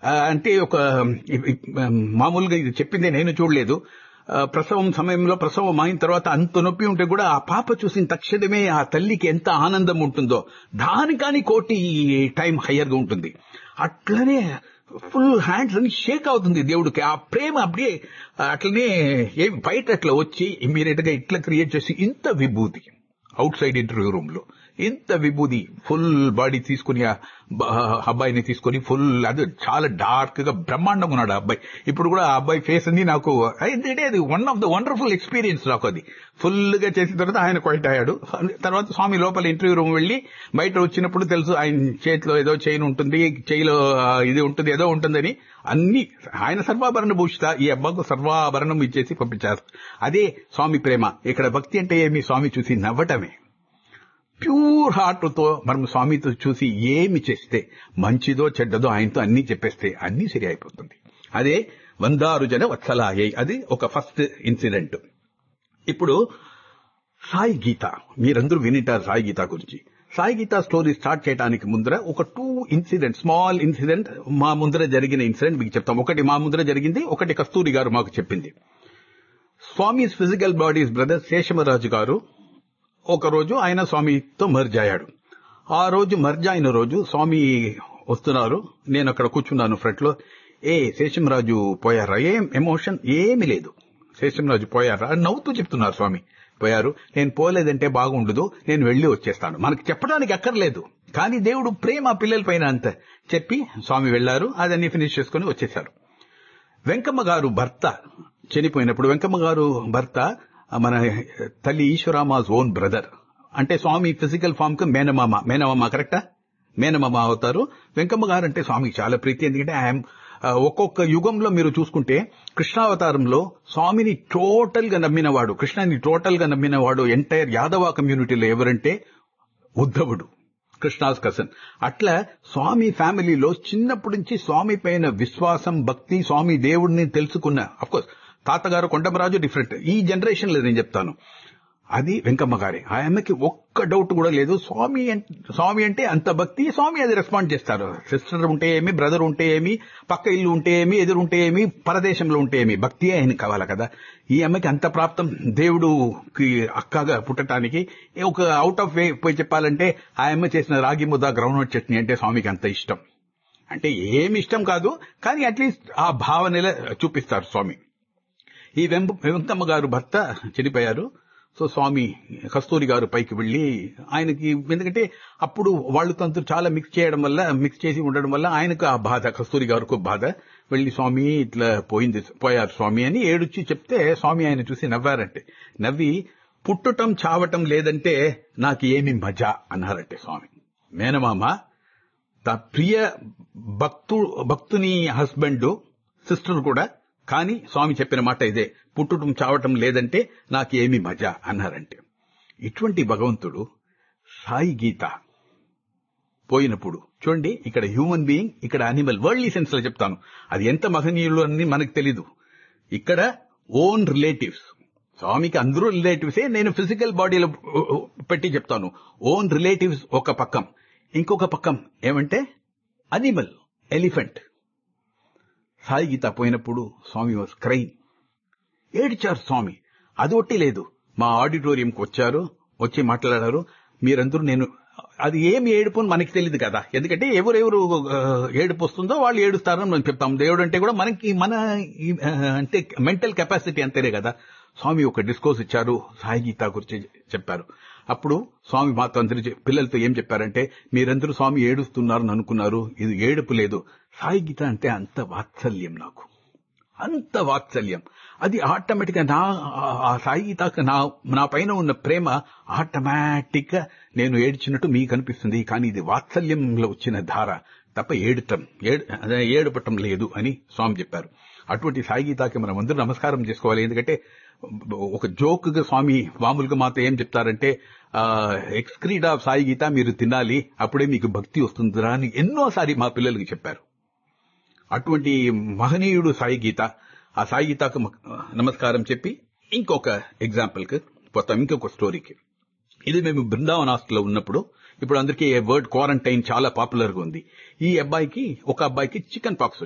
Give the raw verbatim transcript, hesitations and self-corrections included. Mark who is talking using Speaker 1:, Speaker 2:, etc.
Speaker 1: అంటే ఒక మామూలుగా ఇది చెప్పింది నేను చూడలేదు. ప్రసవం సమయంలో ప్రసవం అయిన తర్వాత అంత నొప్పి ఉంటే కూడా ఆ పాప చూసిన తక్షణమే ఆ తల్లికి ఎంత ఆనందం ఉంటుందో దానికాని కోటి టైం హయ్యర్ గా ఉంటుంది. అట్లనే ఫుల్ హ్యాండ్స్ అని షేక్ అవుతుంది దేవుడికి. ఆ ప్రేమ అప్పుడే అట్లనే ఏమి బయట అట్లా వచ్చి ఇమ్మీడియట్ గా ఇట్లా క్రియేట్ చేసి ఇంత విభూతి అవుట్ సైడ్ ఇంటర్వ్యూ రూమ్ లో ఇంత విభూది ఫుల్ బాడీ తీసుకుని ఆ అబ్బాయిని తీసుకుని ఫుల్ అది చాలా డార్క్ గా బ్రహ్మాండంగా ఉన్నాడు ఆ అబ్బాయి. ఇప్పుడు కూడా ఆ అబ్బాయి ఫేస్ అని నాకు ఏంటంటే అది one of the wonderful experience నాకు. అది ఫుల్ గా చేసిన తర్వాత ఆయన క్వైట్ అయ్యాడు. తర్వాత స్వామి లోపల ఇంటర్వ్యూ రూమ్ వెళ్లి బయట వచ్చినప్పుడు తెలుసు ఆయన చేతిలో ఏదో చైన్ ఉంటుంది, చేయిలో ఇది ఉంటుంది, ఏదో ఉంటుందని అన్ని ఆయన సర్వాభరణ భూషిత ఈ అబ్బాయికు సర్వాభరణం ఇచ్చేసి పంపించారు. అదే స్వామి ప్రేమ. ఇక్కడ భక్తి అంటే ఏమి స్వామి చూసి నవ్వటమే. ప్యూర్ హార్ట్ తో మనం స్వామితో చూసి ఏమి చేస్తే మంచిదో చెడ్డదో ఆయనతో అన్ని చెప్పేస్తే అన్ని సరి అయిపోతుంది. అదే వందారు జన వత్సలాయై. అది ఒక ఫస్ట్ ఇన్సిడెంట్. ఇప్పుడు సాయి గీత మీరందరూ వినిటారు సాయి గీత గురించి. సాయి గీత స్టోరీ స్టార్ట్ చేయడానికి ముందర ఒక టూ ఇన్సిడెంట్ స్మాల్ ఇన్సిడెంట్ మా ముందర జరిగిన ఇన్సిడెంట్ మీకు చెప్తాం. ఒకటి మా ముందర జరిగింది, ఒకటి కస్తూరి గారు మాకు చెప్పింది. స్వామి ఫిజికల్ బాడీస్ బ్రదర్ శేషమరాజు గారు ఒక రోజు ఆయన స్వామితో మర్జ్ అయ్యాడు. ఆ రోజు మర్జ్ అయిన రోజు స్వామి వస్తున్నారు, నేను అక్కడ కూర్చున్నాను ఫ్రంట్ లో. ఏ శేషంరాజు పోయారా? ఏం ఎమోషన్ ఏమి లేదు. శేషంరాజు పోయారా నవ్వుతూ చెప్తున్నారు స్వామి. పోయారు, నేను పోలేదంటే బాగుండదు, నేను వెళ్లి వచ్చేస్తాను. మనకు చెప్పడానికి అక్కర్లేదు, కానీ దేవుడు ప్రేమ పిల్లల పైన అంత చెప్పి స్వామి వెళ్లారు. అదన్నీ ఫినిష్ చేసుకుని వచ్చేశారు. వెంకమ్మ గారు భర్త చనిపోయినప్పుడు, వెంకమ్మ గారు భర్త మన తల్లి ఈశ్వరామాస్ ఓన్ బ్రదర్, అంటే స్వామి ఫిజికల్ ఫామ్ కు మేనమామ. మేనమామ కరెక్టా? మేనమామ అవుతారు. వెంకమ్మ గారు అంటే స్వామికి చాలా ప్రీతి. ఎందుకంటే ఆయన ఒక్కొక్క యుగంలో మీరు చూసుకుంటే కృష్ణావతారంలో స్వామిని టోటల్ గా నమ్మినవాడు, కృష్ణాన్ని టోటల్ గా నమ్మినవాడు ఎంటైర్ యాదవ కమ్యూనిటీలో ఎవరంటే ఉద్ధవుడు, కృష్ణాస్ కసన్. అట్లా స్వామి ఫ్యామిలీలో చిన్నప్పటి నుంచి స్వామి పైన విశ్వాసం, భక్తి, స్వామి దేవుడిని తెలుసుకున్న, అఫ్కోర్స్ తాతగారు కొండమరాజు డిఫరెంట్, ఈ జనరేషన్ లో నేను చెప్తాను. అది వెంకమ్మ గారి. ఆయనకి ఒక్క డౌట్ కూడా లేదు. స్వామి స్వామి అంటే అంత భక్తి, స్వామి అది రెస్పాండ్ చేస్తారు. సిస్టర్ ఉంటే ఏమి, బ్రదర్ ఉంటే ఏమి, పక్క ఇల్లు ఉంటే ఏమి, ఎదురు ఉంటే ఏమి, పరదేశంలో ఉంటే ఏమి, భక్తియే ఆయన కావాలి కదా. ఈ అమ్మకి అంత ప్రాప్తం దేవుడుకి అక్కగా పుట్టడానికి. ఒక అవుట్ ఆఫ్ వే పోయి చెప్పాలంటే ఆ అమ్మ చేసిన రాగి ముద్ద, గ్రౌండ్నట్ చట్నీ అంటే స్వామికి అంత ఇష్టం. అంటే ఏమి ఇష్టం కాదు, కానీ అట్లీస్ట్ ఆ భావనలో చూపిస్తారు స్వామి. ఈ వెంకమ్మ గారు భర్త చనిపోయారు. సో స్వామి కస్తూరి గారు పైకి వెళ్లి ఆయనకి, ఎందుకంటే అప్పుడు వాళ్ళు తంతు చాలా మిక్స్ చేయడం వల్ల, మిక్స్ చేసి ఉండడం వల్ల ఆయనకు ఆ బాధ, కస్తూరి గారికి బాధ. వెళ్లి స్వామి ఇట్లా పోయింది, పోయారు స్వామి అని ఏడుచి చెప్తే స్వామి ఆయన చూసి నవ్వారంటే, నవ్వి పుట్టటం చావటం లేదంటే నాకు ఏమి మజా అన్నారంటే స్వామి. మేనమామ త ప్రియ భక్తు భక్తుని హస్బెండ్, సిస్టర్ కూడా, కానీ స్వామి చెప్పిన మాట ఇదే, పుట్టడం చావటం లేదంటే నాకేమి మజా అన్నారంటే. ఇటువంటి భగవంతుడు సాయి గీత పోయినప్పుడు చూడండి, ఇక్కడ హ్యూమన్ బీయింగ్, ఇక్కడ అనిమల్, వరల్డ్లీ సెన్స్ లో చెప్తాను. అది ఎంత మహనీయులు అని మనకు తెలీదు. ఇక్కడ ఓన్ రిలేటివ్స్, స్వామికి అందరూ రిలేటివ్సే, నేను ఫిజికల్ బాడీలో పెట్టి చెప్తాను. ఓన్ రిలేటివ్స్ ఒక పక్కం, ఇంకొక పక్కం ఏమంటే అనిమల్, ఎలిఫెంట్. సాయి గీత పోయినప్పుడు స్వామి వాస్ క్రైమ్, ఏడ్చారు స్వామి. అది ఒట్టి లేదు, మా ఆడిటోరియంకి వచ్చారు, వచ్చి మాట్లాడారు. మీరందరూ, నేను అది ఏమి ఏడుపు అని మనకి తెలియదు కదా, ఎందుకంటే ఎవరెవరు ఏడుపు వస్తుందో వాళ్ళు ఏడుస్తారని మనం చెప్తాం. దేవుడు అంటే కూడా మనకి మన అంటే మెంటల్ కెపాసిటీ అంతేనే కదా. స్వామి ఒక డిస్కోర్స్ ఇచ్చారు, సాయి గీత గురించి చెప్పారు. అప్పుడు స్వామి మాతో అందరి పిల్లలతో ఏం చెప్పారంటే, మీరందరూ స్వామి ఏడుస్తున్నారని అనుకున్నారు, ఇది ఏడుపు లేదు. సాయి గీత అంటే అంత వాత్సల్యం, నాకు అంత వాత్సల్యం. అది ఆటోమేటిక్ గా నా ఆ సాయి గీతకు నా నా పైన ఉన్న ప్రేమ ఆటోమేటిక్ గా నేను ఏడ్చినట్టు మీకు అనిపిస్తుంది, కానీ ఇది వాత్సల్యంలో వచ్చిన ధార తప్ప ఏడటం ఏడుపటం లేదు అని స్వామి చెప్పారు. అటువంటి సాయి గీతకి మనం అందరూ నమస్కారం చేసుకోవాలి. ఎందుకంటే ఒక జోక్ గా స్వామి మామూలుగా మాతో ఏం చెప్తారంటే, ఎక్స్క్రీడ్ ఆఫ్ సాయి గీత మీరు తినాలి, అప్పుడే మీకు భక్తి వస్తుందిరా అని ఎన్నోసారి మా పిల్లలకి చెప్పారు. అటువంటి మహనీయుడు సాయి గీత. ఆ సాయి గీతకు నమస్కారం చెప్పి ఇంకొక ఎగ్జాంపుల్ కి పోతాం, ఇంకొక స్టోరీకి. ఇది మేము బృందావన్ హాస్టల్లో ఉన్నప్పుడు, ఇప్పుడు అందరికీ వర్డ్ క్వారంటైన్ చాలా పాపులర్ గా ఉంది. ఈ అబ్బాయికి, ఒక అబ్బాయికి చికెన్ పాక్స్